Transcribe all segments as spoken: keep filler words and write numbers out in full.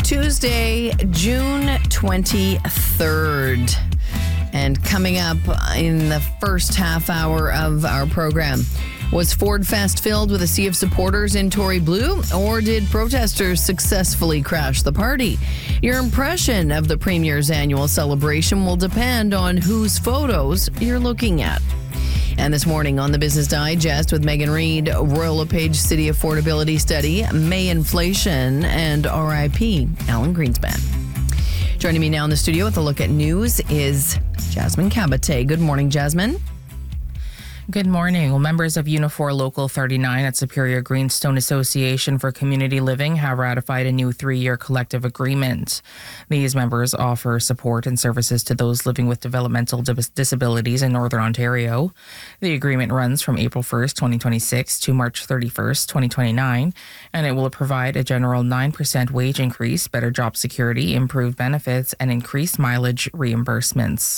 Tuesday, June twenty-third. And coming up in the first half hour of our program, was Ford Fest filled with a sea of supporters in Tory Blue, or did protesters successfully crash the party? Your impression of the Premier's annual celebration will depend on whose photos you're looking at. And this morning on the Business Digest with Megan Reid, Royal LePage City Affordability Study, May Inflation, and R I P Alan Greenspan. Joining me now in the studio with a look at news is Jasmine Cabate. Good morning, Jasmine. Good morning. Well, members of Unifor Local thirty-nine at Superior Greenstone Association for Community Living have ratified a new three-year collective agreement. These members offer support and services to those living with developmental dis- disabilities in Northern Ontario. The agreement runs from April first, twenty twenty-six to March thirty-first, twenty twenty-nine, and it will provide a general nine percent wage increase, better job security, improved benefits, and increased mileage reimbursements.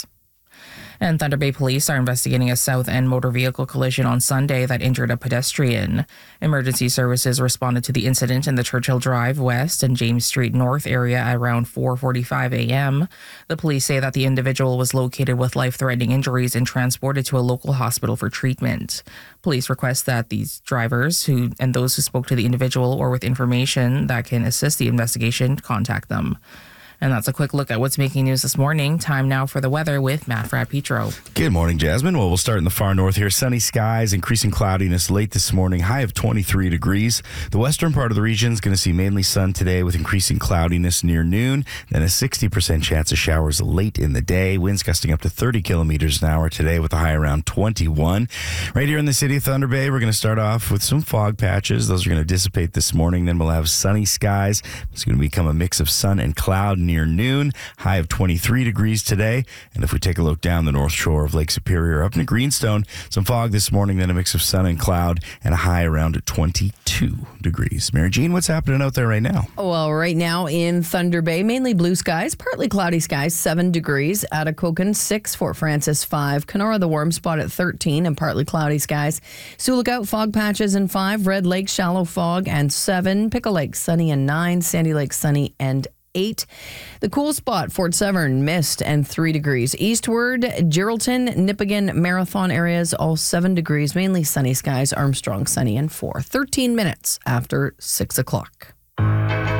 And Thunder Bay Police are investigating a South End motor vehicle collision on Sunday that injured a pedestrian. Emergency services responded to the incident in the Churchill Drive West and James Street North area at around four forty-five a.m. The police say that the individual was located with life-threatening injuries and transported to a local hospital for treatment. Police request that these drivers who and those who spoke to the individual or with information that can assist the investigation contact them. And that's a quick look at what's making news this morning. Time now for the weather with Matt Frappetro. Good morning, Jasmine. Well, we'll start in the far north here. Sunny skies, increasing cloudiness late this morning, high of twenty-three degrees. The western part of the region is going to see mainly sun today with increasing cloudiness near noon, then a sixty percent chance of showers late in the day. Winds gusting up to thirty kilometers an hour today with a high around twenty-one. Right here in the city of Thunder Bay, we're going to start off with some fog patches. Those are going to dissipate this morning. Then we'll have sunny skies. It's going to become a mix of sun and cloud near noon, high of twenty-three degrees today. And if we take a look down the north shore of Lake Superior up into Greenstone, some fog this morning, then a mix of sun and cloud, and a high around twenty-two degrees. Mary Jean, what's happening out there right now? Well, right now in Thunder Bay, mainly blue skies, partly cloudy skies, seven degrees. Atikokan, six. Fort Frances, five. Kenora, the warm spot at thirteen, and partly cloudy skies. Sioux Lookout, fog patches, and five. Red Lake, shallow fog, and seven. Pickle Lake, sunny, and nine. Sandy Lake, sunny, and eight. The cool spot, Fort Severn, mist and three degrees. Eastward, Geraldton, Nipigon, Marathon areas, all seven degrees, mainly sunny skies. Armstrong, sunny and four. thirteen minutes after six o'clock.